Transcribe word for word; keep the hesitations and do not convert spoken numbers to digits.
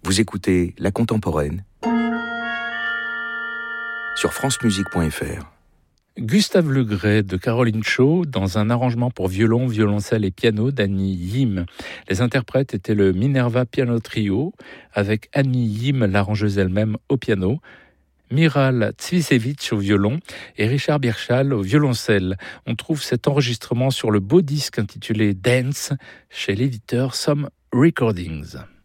Vous écoutez La Contemporaine sur francemusique point f r. Gustave Le Gray de Caroline Shaw dans un arrangement pour violon, violoncelle et piano d'Annie Yim. Les interprètes étaient le Minerva Piano Trio avec Annie Yim, l'arrangeuse elle-même, au piano, Miral Tsvisevich au violon et Richard Birchal au violoncelle. On trouve cet enregistrement sur le beau disque intitulé Dance chez l'éditeur Some Recordings.